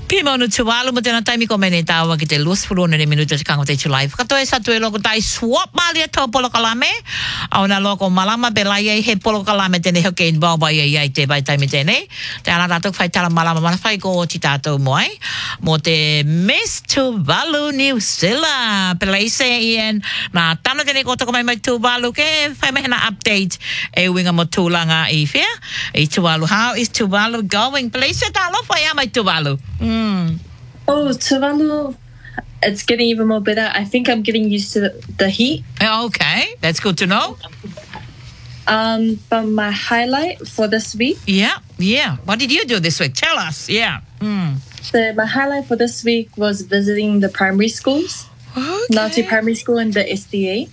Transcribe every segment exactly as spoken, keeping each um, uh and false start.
Pimo no tuwalo mo tena taimi ko mene tawa ki te lus puluh na minuto te kango te chulai. Katoe sa tue loko tai swap mali ato polo kalame. Au na loko malama be lai he polo kalame tene hoke in baba ye ye te bai taimi tene. Te ala tato fai tala malama mana fai ko ti tato moai. Mo te Miss Tuvalu New Zealand. Pelai se ien na tana tene ko toko mai mai Tuvalu ke fai me na update e winga mo tulanga i fia. E Tuvalu, how is Tuvalu going? Pelai se talo fai mai Tuvalu. Mm. Oh, Tuvalu, it's getting even more better. I think I'm getting used to the heat. Okay, that's good to know. Um, but my highlight for this week. Yeah, yeah. What did you do this week? Tell us. Yeah. Mm. So my highlight for this week was visiting the primary schools, Okay. Ngati Primary School and the S D A.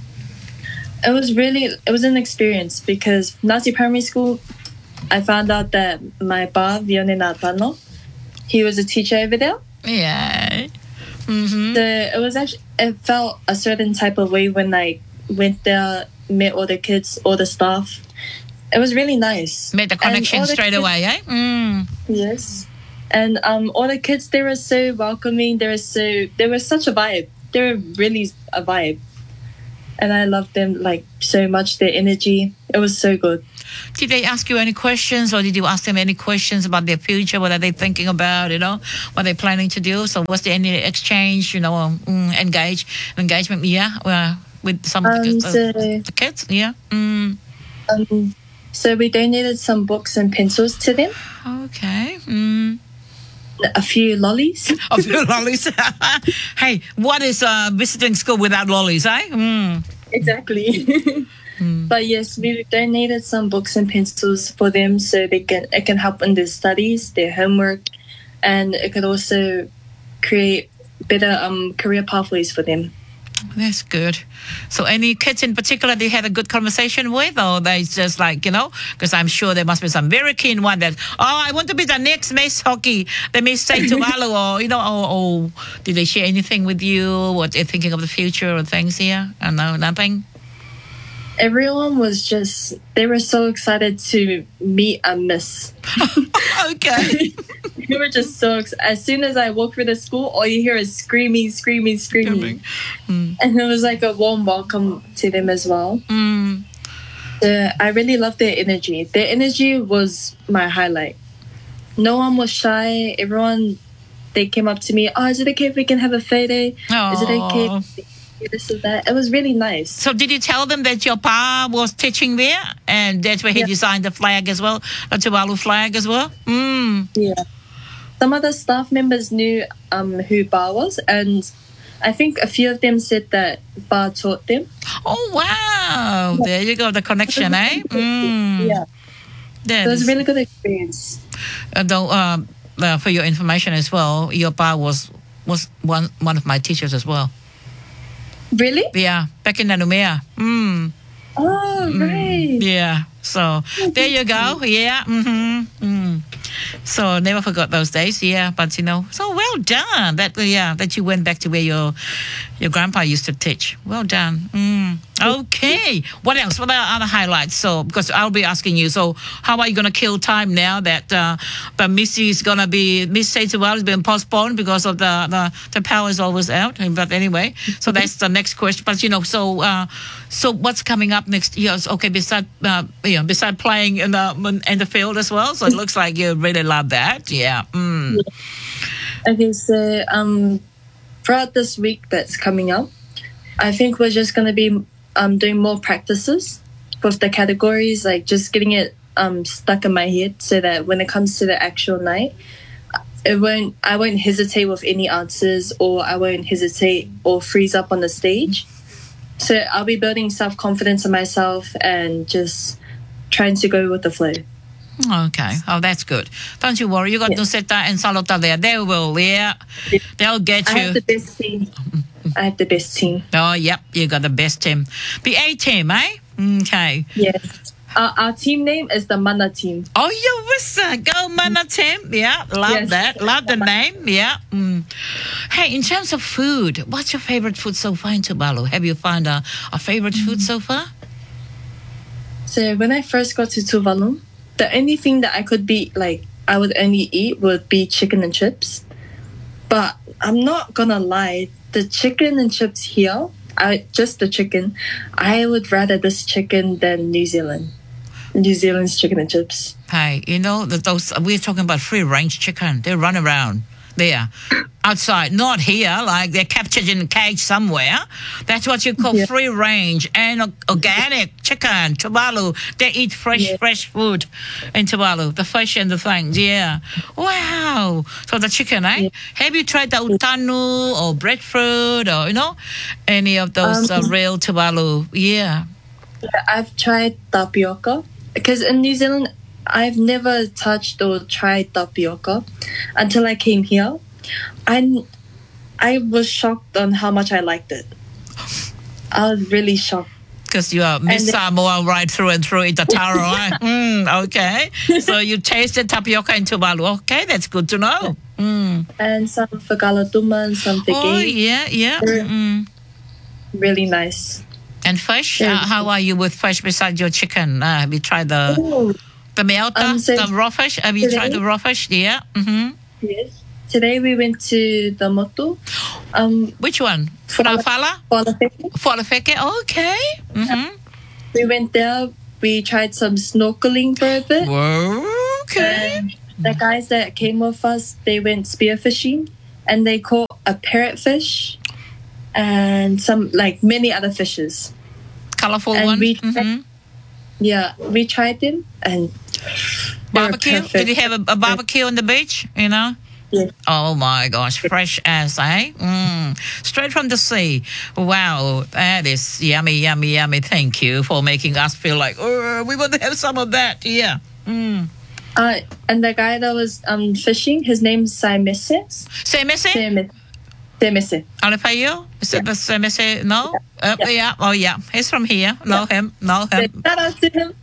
It was really, it was an experience because Ngati Primary School, I found out that my ba, Vione Natano, he was a teacher over there. Yeah. Mm-hmm. So it was actually, it felt a certain type of way when I went there, met all the kids, all the staff. It was really nice. Made the connection the straight kids, away, eh? Mm. Yes. And um, all the kids, they were so welcoming. They were so, they were such a vibe. They were really a vibe. And I loved them like so much, their energy. It was so good. Did they ask you any questions, or did you ask them any questions about their future? What are they thinking about, you know? What are they planning to do? So was there any exchange, you know, um, engage, engagement, yeah, uh, with some of the, Um, uh, so- the kids? Yeah. Mm. Um, so we donated some books and pencils to them, Okay. Mm. a few lollies. Of your lollies. Hey, what is uh, visiting school without lollies, eh? Mm. Exactly. But yes, we donated some books and pencils for them so they can it can help in their studies, their homework, and it could also create better um career pathways for them. That's good. So any kids in particular they had a good conversation with, or they just like, you know, because I'm sure there must be some very keen one that, oh, I want to be the next Miss Hockey, the Miss Say Tuvalu, or, you know, or, or did they share anything with you, what they're thinking of the future or things here? I know, nothing? Everyone was just they were so excited to meet a miss. Okay. They were just so ex- as soon as I walk through the school, all you hear is screaming, screaming, screaming. Mm. And it was like a warm welcome to them as well. Mm. Uh, I really loved their energy. Their energy was my highlight. No one was shy. Everyone, they came up to me. Oh, is it okay if we can have a photo? Is it okay? Aw. If we do this or that? It was really nice. So did you tell them that your pa was teaching there, and that's where he Yeah. designed the flag as well, the Tuvalu flag as well? Mm. Yeah. Some other staff members knew um, who Ba was, and I think a few of them said that Ba taught them. Oh, wow. There you go, the connection, eh? Mm. Yeah. That It was is- a really good experience. Uh, though, uh, uh, for your information as well, your pa was was one one of my teachers as well. Really? Yeah, back in Nanumea. Mm, Oh, right. yeah. So there you go. Yeah. Mm-hmm. Mm. So never forgot those days. Yeah, but you know, so well done. That yeah, that you went back to where your your grandpa used to teach. Well done. Mm. Okay. What else? What are other highlights? So because I'll be asking you. So how are you going to kill time now that uh, the Missy is going to be Miss Saitual has been postponed because of the, the the power is always out. But anyway, so that's the next question. But you know, so uh, so what's coming up next year? Okay, beside uh, you know, beside playing in the in the field as well. So it looks like you really love that. Yeah. Mm. Okay, so um, throughout this week that's coming up, I think we're just going to be um, doing more practices with the categories, like just getting it um, stuck in my head so that when it comes to the actual night, it won't. I won't hesitate with any answers, or I won't hesitate or freeze up on the stage. So I'll be building self confidence in myself and just trying to go with the flow. Okay. Oh, that's good. Don't you worry. You got Yeah. Nuseta and Salota there. They will. Yeah. They'll get I you. have the best team. I have the best team. Oh, yep. You got the best team. The A team, eh? Okay. Yes. Our, our team name is the Mana team. Oh, you wish uh, go Mana team. Yeah. Love Yes. that. Love the name. Yeah. Mm. Hey, in terms of food, what's your favorite food so far in Tuvalu? Have you found a, a favorite food so far? So when I first got to Tuvalu, the only thing that I could be like I would only eat would be chicken and chips. But I'm not gonna lie, the chicken and chips here, I just the chicken, I would rather this chicken than New Zealand. New Zealand's chicken and chips. Hey, you know, that those we're talking about free range chicken. They run around there outside, not here, like they're captured in a cage somewhere. That's what you call Yeah. free range and o- organic chicken. Tuvalu, they eat fresh, Yeah. fresh food in Tuvalu, the fish and the things. Yeah. Wow. So the chicken, eh? Yeah. Have you tried the utanu or breadfruit or, you know, any of those Um, uh, real Tuvalu? Yeah. Yeah, I've tried tapioca because in New Zealand, I've never touched or tried tapioca until I came here. I I was shocked on how much I liked it. I was really shocked. Because you are Miss then- Samoa right through and through in Tataro, right? Mm, okay. So you tasted tapioca in Tuvalu. Okay, that's good to know. Mm. And some whakalatuma, some Oh, figgy. yeah, yeah. Yeah. Mm. Really nice. And fish? Yeah. Uh, how are you with fish besides your chicken? Uh, have you tried the Ooh, the meota, Um, so the raw fish? Have you today- tried the raw fish? Yeah. Mm-hmm. yes. Today we went to the motu. Um, Which one? Fala- Fala? Falafel. Falafeke? Okay. Mm-hmm. We went there. We tried some snorkeling for a bit. Okay. And the guys that came with us, they went spearfishing, and they caught a parrotfish and some like many other fishes. Colorful And one? we- Mm-hmm. Yeah, we tried them, and they were Barbecue? Did perfect. you have a, a barbecue on the beach? You know? Yes. Oh my gosh, fresh as, eh? Mm. Straight from the sea. Wow, that is yummy, yummy, yummy. Thank you for making us feel like, oh, we want to have some of that. Yeah. Mm. Uh, and the guy that was um fishing, his name's Saimese. Say, Missy? Saimese. Saimese. Alipayo? Is it the Say, Missy? No? Uh, Yeah. yeah. Oh, yeah. He's from here. Know him. Know him. Shout out to him.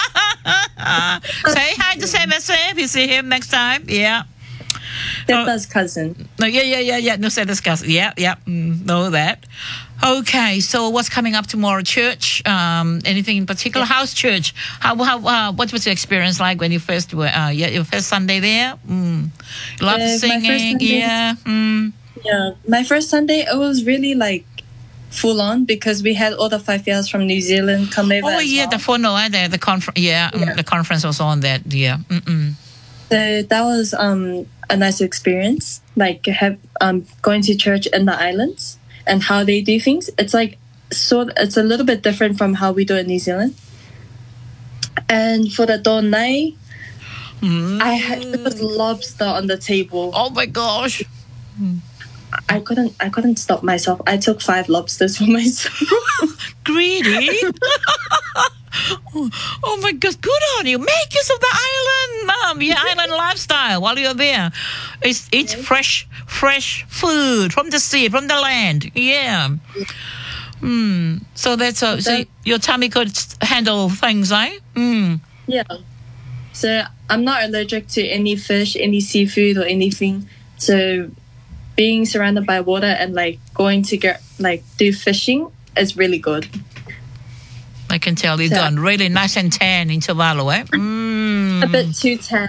Say hi to Say, Missy if you see him next time. Yeah. Stepa's cousin. No, yeah, yeah, yeah, yeah. No, say discuss. Yeah, yeah. Mm, know that. Okay, so what's coming up tomorrow? Church? Um, anything in particular? House church? How? How? Uh, what was your experience like when you first were? Uh, yeah, your first Sunday there. Mm. You love Uh, my first singing. Sunday- Yeah. Mm. Yeah, my first Sunday, it was really like full on because we had all the five years from New Zealand come over. Oh as yeah, well. the phono, eh? The the conference. Yeah, mm, Yeah. the conference was on that. Yeah. Mm-mm. So that was um, a nice experience, like have um, going to church in the islands and how they do things. It's like sort. It's a little bit different from how we do it in New Zealand. And for the donai, Mm. I had there was lobster on the table. Oh my gosh. I couldn't. I couldn't stop myself. I took five lobsters for myself. Greedy. oh, oh my gosh, good on you. Make use of the island, mom. Yeah, island lifestyle while you're there. It's eat fresh, fresh food from the sea, from the land. Yeah. Hmm. So that's a, so That- your tummy could handle things, eh? Hmm. Yeah. So I'm not allergic to any fish, any seafood, or anything. So being surrounded by water and like going to get like do fishing is really good. I can tell you've So- done really nice and tan in Tuvalu, eh? Mm. A bit too tan.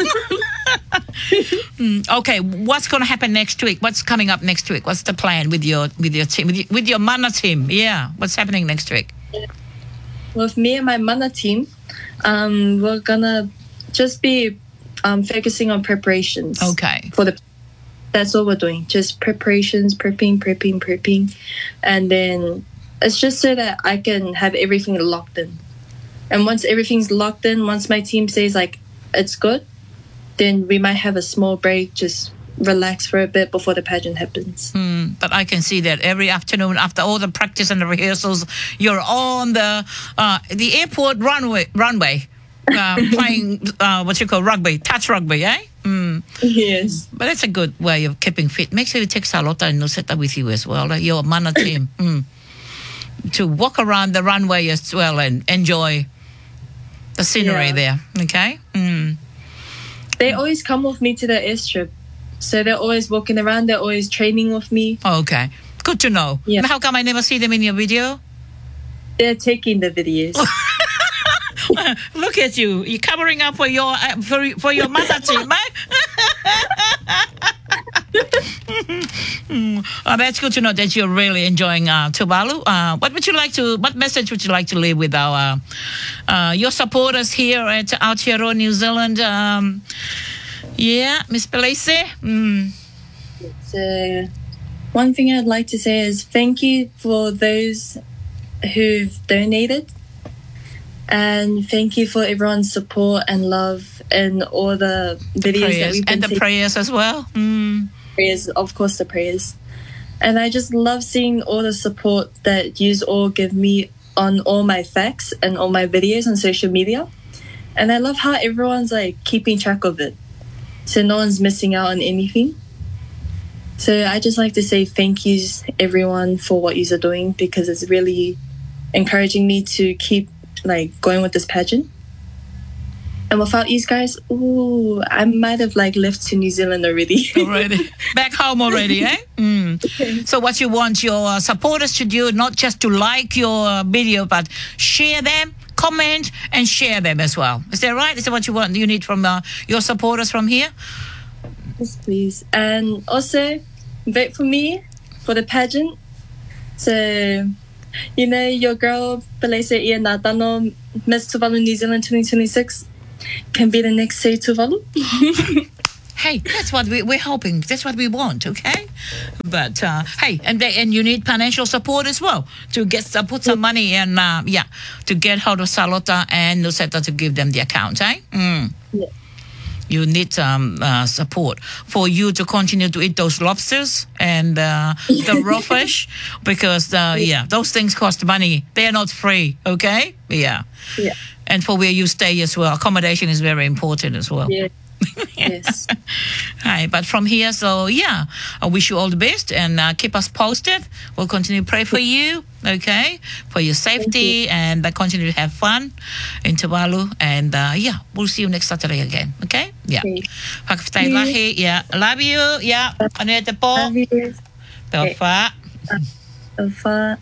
Mm, okay, what's going to happen next week? What's coming up next week? What's the plan with your with your team with your, with your mana team? Yeah, what's happening next week? With me and my mana team, um, we're gonna just be um, focusing on preparations. Okay. For the that's all we're doing. Just preparations, prepping, prepping, prepping, and then it's just so that I can have everything locked in. And once everything's locked in, once my team says like it's good, then we might have a small break, just relax for a bit before the pageant happens. Mm, but I can see that every afternoon after all the practice and the rehearsals, you're on the uh, the airport runway runway uh, playing uh, what you call rugby, touch rugby, eh? Mm. Yes. But that's a good way of keeping fit. Make sure you take Salota and Nuseta with you as well, like your mana team, mm. to walk around the runway as well and enjoy the scenery Yeah. there. Okay. Mm. They always come with me to the airstrip. So they're always walking around, they're always training with me. Okay. Good to know. Yeah. And how come I never see them in your video? They're taking the videos. Look at you. You're covering up for your uh, for, for your mother team, eh? Oh, that's good to know that you're really enjoying uh, Tuvalu. Uh, what would you like to? What message would you like to leave with our uh, your supporters here at Aotearoa, New Zealand? Um, yeah, Miss Pelese. Mm. So, one thing I'd like to say is thank you for those who've donated, and thank you for everyone's support and love and all the videos Prayers. that we've been And the taking. prayers as well. Mm. Prayers, of course, the prayers. And I just love seeing all the support that you all give me on all my facts and all my videos on social media. And I love how everyone's like keeping track of it, so no one's missing out on anything. So I just like to say thank yous everyone for what yous are doing, because it's really encouraging me to keep like going with this pageant. And without you guys, ooh, I might have like left to New Zealand already. Already back home already, eh? Mm. So what you want your uh, supporters to do, not just to like your uh, video, but share them, comment, and share them as well. Is that right? Is that what you want? You need from uh, your supporters from here? Yes, please. And also, vote for me for the pageant. So, you know, your girl, Pelese Ia Natano, Miss Tuvalu New Zealand twenty twenty-six, can be the next Say Tuvalu. Hey, that's what we, we're hoping. That's what we want, okay? But, uh, hey, and they, and you need financial support as well to get uh, put some money in, uh, yeah, to get hold of Salota and Nuseta to give them the account, eh? Mm. Yeah. You need um, uh, support for you to continue to eat those lobsters and uh, the raw fish, because uh, yeah, those things cost money. They are not free. Okay, yeah. Yeah. And for where you stay as well, accommodation is very important as well. Yeah. Yes. Hi, but from here, so yeah, I wish you all the best and uh, keep us posted. We'll continue to pray for you, okay, for your safety you. and uh, continue to have fun in Tuvalu. And uh, yeah, we'll see you next Saturday again, okay? Yeah. Whakawhitai lahi, yeah. Love you, yeah. Anea te po. Love you. Te wha. Alpha.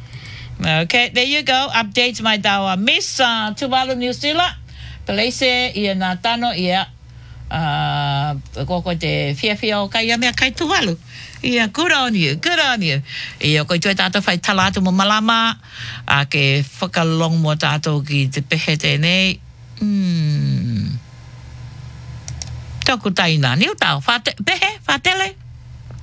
Okay, there you go. Updates my dawa. Miss uh, Tuvalu New Zealand. Pelese ia nā tano ia. Uh, koko te fia fia o kai mea kai Tuvalu. Yeah, good on you, good on you. Ia koe tue tātou whai talatu mo malama, a ke whakalong mo tātou ki te pehe tēnei. Hmm. Tōku taina, niu tau, whate, pehe, whatele?